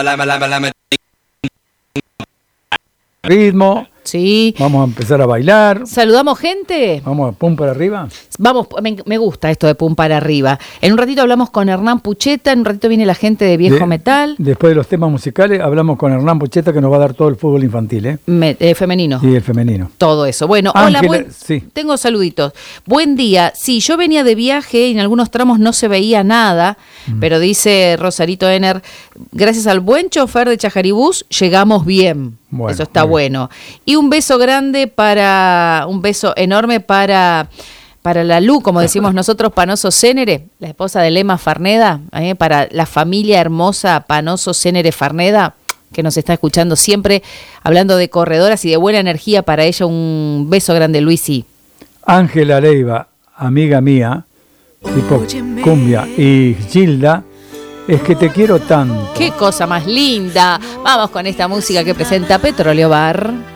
Ritmo. Sí. Vamos a empezar a bailar. ¿Saludamos gente? Vamos a pum para arriba. Vamos, me gusta esto de pum para arriba. En un ratito hablamos con Hernán Pucheta, en un ratito viene la gente de Viejo Metal. Después de los temas musicales hablamos con Hernán Pucheta, que nos va a dar todo el fútbol infantil, femenino. Y el femenino. Todo eso. Bueno, Ángela, hola, sí. Tengo saluditos. Buen día. Sí, yo venía de viaje y en algunos tramos no se veía nada, pero dice Rosarito Ener, gracias al buen chofer de Chajaribús llegamos bien. Bueno, eso está bueno. Y un beso enorme para la Lu, como decimos nosotros, Panoso Cénere, la esposa de Lema Farneda, para la familia hermosa Panoso Cénere Farneda, que nos está escuchando siempre, hablando de corredoras y de buena energía para ella. Un beso grande, Luisi. Ángela Leiva, amiga mía, tipo cumbia, y Gilda, es que te quiero tanto. Qué cosa más linda. Vamos con esta música que presenta Petróleo Bar.